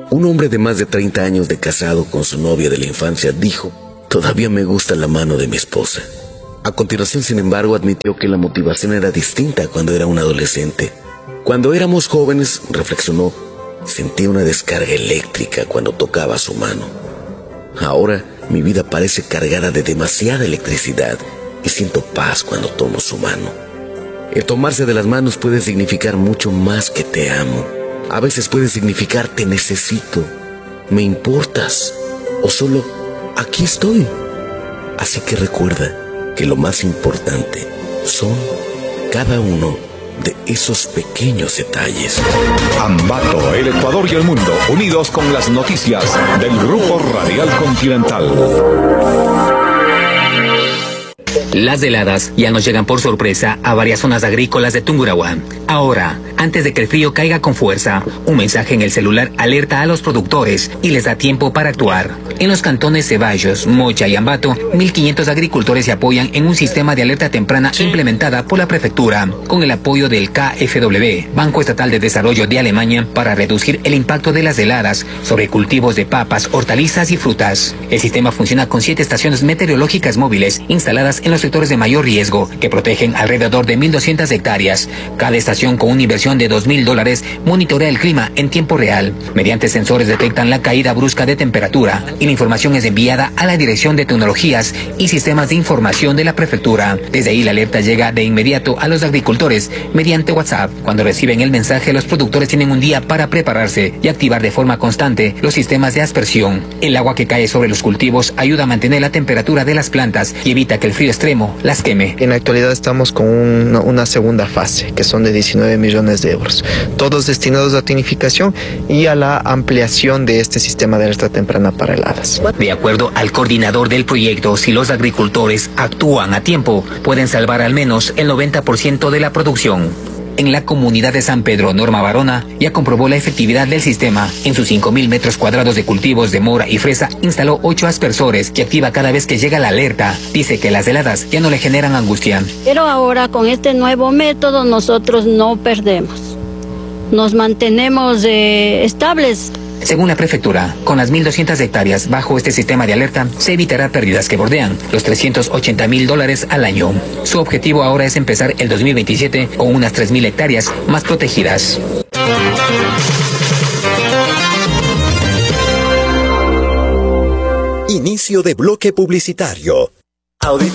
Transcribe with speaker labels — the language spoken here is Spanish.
Speaker 1: Un hombre de más de 30 años de casado con su novia de la infancia dijo: todavía me gusta la mano de mi esposa. A continuación, sin embargo, admitió que la motivación era distinta cuando era un adolescente. Cuando éramos jóvenes, reflexionó, sentía una descarga eléctrica cuando tocaba su mano. Ahora mi vida parece cargada de demasiada electricidad y siento paz cuando tomo su mano. El tomarse de las manos puede significar mucho más que te amo. A veces puede significar te necesito, me importas o solo aquí estoy. Así que recuerda que lo más importante son cada uno de esos pequeños detalles.
Speaker 2: Ambato, el Ecuador y el mundo, unidos con las noticias del Grupo Radial Continental.
Speaker 3: Las heladas ya nos llegan por sorpresa a varias zonas agrícolas de Tungurahua. Ahora, antes de que el frío caiga con fuerza, un mensaje en el celular alerta a los productores y les da tiempo para actuar. En los cantones Ceballos, Mocha y Ambato, 1.500 agricultores se apoyan en un sistema de alerta temprana implementada por la prefectura, con el apoyo del KfW, Banco Estatal de Desarrollo de Alemania, para reducir el impacto de las heladas sobre cultivos de papas, hortalizas y frutas. El sistema funciona con 7 estaciones meteorológicas móviles instaladas en los sectores de mayor riesgo, que protegen alrededor de 1.200 hectáreas. Cada estación, con una inversión de $2.000, monitorea el clima en tiempo real. Mediante sensores detectan la caída brusca de temperatura y la información es enviada a la Dirección de Tecnologías y Sistemas de Información de la Prefectura. Desde ahí la alerta llega de inmediato a los agricultores mediante WhatsApp. Cuando reciben el mensaje, los productores tienen un día para prepararse y activar de forma constante los sistemas de aspersión. El agua que cae sobre los cultivos ayuda a mantener la temperatura de las plantas y evita que el frío extremo las queme.
Speaker 4: En la actualidad estamos con una segunda fase, que son de 19 millones de euros, todos destinados a tinificación y a la ampliación de este sistema de alerta temprana para heladas.
Speaker 3: De acuerdo al coordinador del proyecto, si los agricultores actúan a tiempo, pueden salvar al menos el 90% de la producción. En la comunidad de San Pedro, Norma Barona ya comprobó la efectividad del sistema. En sus 5.000 metros cuadrados de cultivos de mora y fresa, instaló 8 aspersores que activa cada vez que llega la alerta. Dice que las heladas ya no le generan angustia.
Speaker 5: Pero ahora con este nuevo método nosotros no perdemos. Nos mantenemos estables.
Speaker 3: Según la prefectura, con las 1.200 hectáreas bajo este sistema de alerta, se evitará pérdidas que bordean los $380.000 al año. Su objetivo ahora es empezar el 2027 con unas 3.000 hectáreas más protegidas.
Speaker 6: Inicio de bloque publicitario.